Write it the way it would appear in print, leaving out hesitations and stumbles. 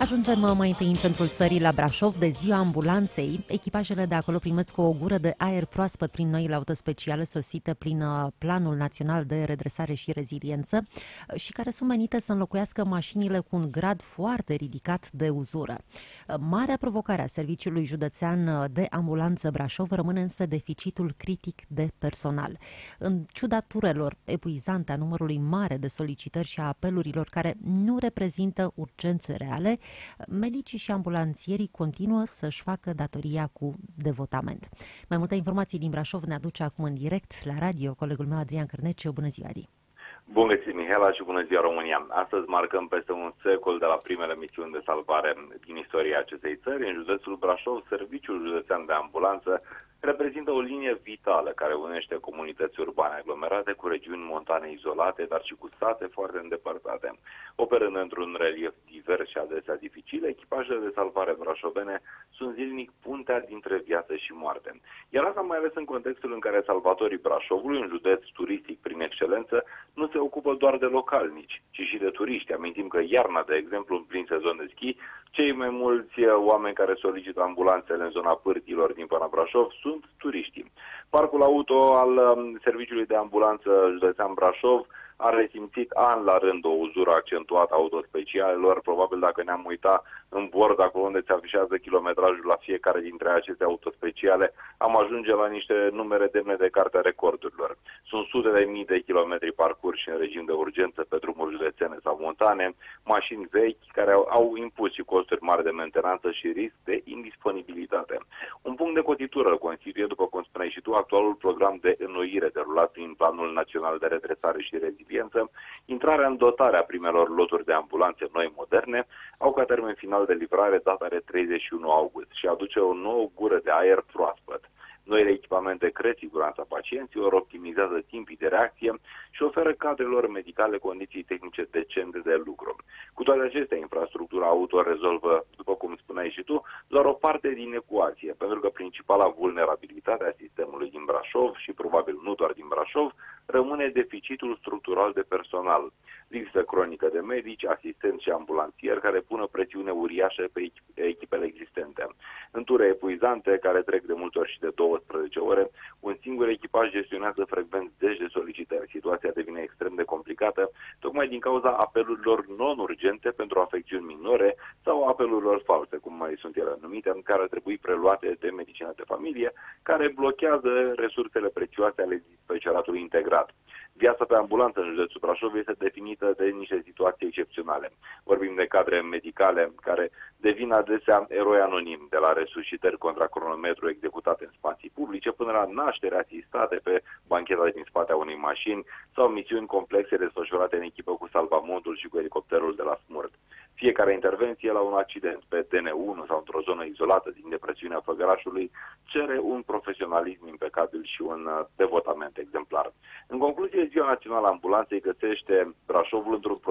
Ajungem mai întâi în centrul țării, la Brașov, de ziua ambulanței. Echipajele de acolo primesc o gură de aer proaspăt prin noile autospeciale sosite prin Planul Național de Redresare și Reziliență și care sunt menite să înlocuiască mașinile cu un grad foarte ridicat de uzură. Marea provocare a Serviciului Județean de Ambulanță Brașov rămâne însă deficitul critic de personal. În ciuda turelor epuizante, a numărului mare de solicitări și a apelurilor care nu reprezintă urgențe reale, medicii și ambulanțierii continuă să-și facă datoria cu devotament. Mai multe informații din Brașov ne aduce acum în direct la radio colegul meu Adrian Cărneciu. Bună ziua, Adi! Bun găsit, Mihaela, și bună ziua, România! Astăzi marcăm peste un secol de la primele misiuni de salvare din istoria acestei țări. În județul Brașov, Serviciul Județean de Ambulanță reprezintă o linie vitală care unește comunități urbane aglomerate cu regiuni montane izolate, dar și cu sate foarte îndepărtate. Operând într-un relief divers și adesea dificil, echipajele de salvare brașovene sunt zilnic puntea dintre viață și moarte. Iar asta mai ales în contextul în care salvatorii Brașovului, un județ turistic prin excelență, nu se ocupă doar de localnici, ci și de turiști. Amintim că iarna, de exemplu, în plin sezon de schi, cei mai mulți oameni care solicită ambulanțele în zona Pârtilor din Pana Brașov sunt turiștii. Parcul auto al Serviciului de Ambulanță Județean Brașov a resimțit an la rând o uzură accentuată a autospecialelor. Probabil dacă ne-am uitat în bord, acolo unde se afișează kilometrajul la fiecare dintre aceste autospeciale, am ajunge la niște numere demne de cartea recordurilor. Sunt sute de mii de kilometri parcurși în regim de urgență pe drumuri județene sau montane, mașini vechi care au impus și costuri mari de mentenanță și risc de indisponibilitate. Un punct de cotitură constituie, după cum spuneai și tu, actualul program de înnoire derulat prin Planul Național de Redresare și Reziliență. Intrarea în dotare a primelor loturi de ambulanțe noi moderne au ca termen final de livrare data de 31 august și aduce o nouă gură de aer proaspăt. Noile echipamente cresc siguranța pacienților, optimizează timpii de reacție și oferă cadrelor medicale condiții tehnice decente de lucru. Cu toate acestea, infrastructura auto rezolvă, după cum spuneai și tu, doar o parte din ecuație, pentru că principala vulnerabilitate a sistemului din Brașov și probabil nu doar din Brașov, rămâne deficitul structural de personal. Lipsă cronică de medici, asistenți și ambulanțieri care pună presiune uriașă pe echipele existente. În ture epuizante, care trec de multe ori și de 12 ore, un singur echipaj gestionează frecvent zeci de solicitări. Situația devine extrem de complicată, tocmai din cauza apelurilor non-urgente pentru afecțiuni minore sau apelurilor false, cum mai sunt ele numite, care ar trebui preluate de medicina de familie, care blochează resursele prețioase ale dispeceratului integrat. Viața pe ambulanță în județul Brașov este definită de niște situații excepționale. Vorbim de cadre medicale care devin adesea eroi anonimi, de la resuscitări contra cronometru executate în spații publice până la naștere asistate pe bancheta din spatea unei mașini sau misiuni complexe desfășurate în echipă cu salvamondul și cu elicopterul de la SMURD. Fiecare intervenție la un accident pe DN1 sau într-o zonă izolată din depresiunea Făgărașului cere un profesionalism impecabil și un devotament exemplar. În concluzie, Ziua Națională a Ambulanței găsește Brașovul într-un